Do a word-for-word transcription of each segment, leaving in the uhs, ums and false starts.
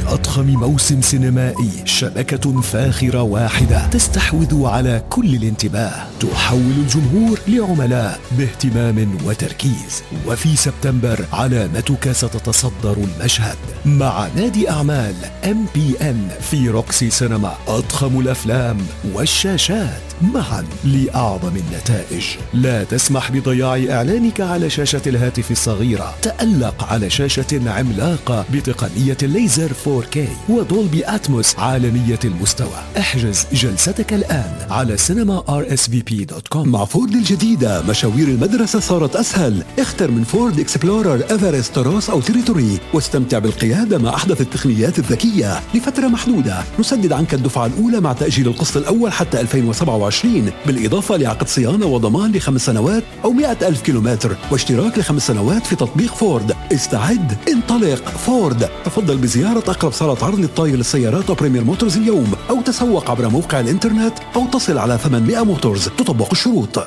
أضخم موسم سينمائي، شبكة فاخرة واحدة تستحوذ على كل الانتباه، تحول الجمهور لعملاء باهتمام وتركيز. وفي سبتمبر علامتك ستتصدر المشهد مع نادي أعمال إم بي إن في روكسي سينما. أضخم الأفلام والشاشات معا لأعظم النتائج. لا تسمح بضياع إعلانك على شاشة الهاتف الصغيرة. تألق على شاشة عملاقة بتقنية الليزر فور كي ودولبي أتموس عالمية المستوى. احجز جلستك الآن على سينما آر إس في بي دوت كوم. مع فورد الجديدة مشاوير المدرسة صارت أسهل. اختر من فورد إكسبلورر، إيفرست، تروس أو تيريتوري واستمتع بالقيادة مع أحدث التقنيات الذكية لفترة محدودة. نسدد عنك الدفعة الأولى مع تأجيل القسط الأول حتى ألفين وسبعة وعشرين، بالإضافة لعقد صيانة وضمان لخمس سنوات أو مئة ألف كيلومتر واشتراك لخمس سنوات في تطبيق فورد. استعد، انطلق. فورد. تفضل بزيارة أقرب صالة عرض للطاير للسيارات وبريمير موتورز اليوم، أو تسوق عبر موقع الإنترنت، أو تصل على ثمانمئة موتورز. تطبق الشروط.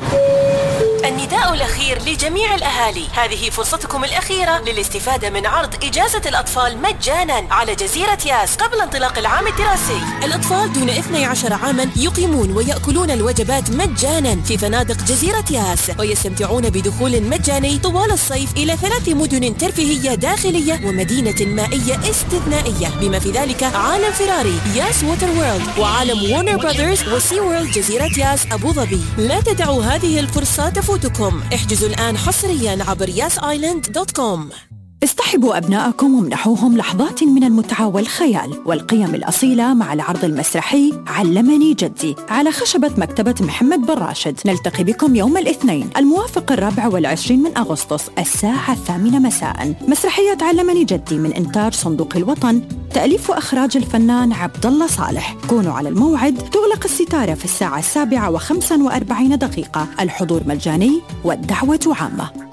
النداء الأخير لجميع الأهالي، هذه فرصتكم الأخيرة للاستفادة من عرض إجازة الأطفال مجانا على جزيرة ياس قبل انطلاق العام الدراسي. الأطفال دون اثني عشر عاما يقيمون ويأكلون الوجبات مجانا في فنادق جزيرة ياس، ويستمتعون بدخول مجاني طوال الصيف إلى ثلاث مدن ترفيهية داخلية ومدينة مائية استثنائية، بما في ذلك عالم فيراري ياس ووتر وورلد، وعالم وورنر براذرز وسي وورلد جزيرة ياس أبو ظبي. لا تدعوا هذه الفرصة تفوتكم. احجزوا الآن حصريا عبر ياس آيلاند دوت كوم. اصطحبوا أبنائكم وامنحوهم لحظات من المتعة والخيال والقيم الأصيلة مع العرض المسرحي علمني جدي على خشبة مكتبة محمد بن راشد. نلتقي بكم يوم الاثنين الموافق الرابع والعشرين من أغسطس الساعة الثامنة مساء. مسرحية علمني جدي من إنتاج صندوق الوطن، تأليف وإخراج الفنان عبد الله صالح. كونوا على الموعد. تغلق الستارة في الساعة السابعة وخمسة وأربعين دقيقة. الحضور مجاني والدعوة عامة.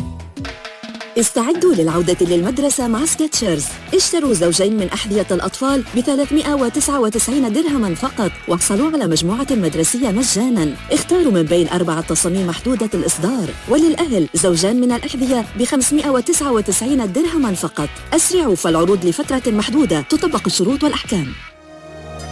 استعدوا للعودة للمدرسة مع سكتشرز. اشتروا زوجين من أحذية الأطفال ب ثلاثمئة وتسعة وتسعين درهما فقط، واحصلوا على مجموعة مدرسية مجانا. اختاروا من بين أربعة تصاميم محدودة الإصدار. وللأهل زوجان من الأحذية ب خمسمئة وتسعة وتسعين درهما فقط. أسرعوا فالعروض لفترة محدودة. تطبق الشروط والأحكام.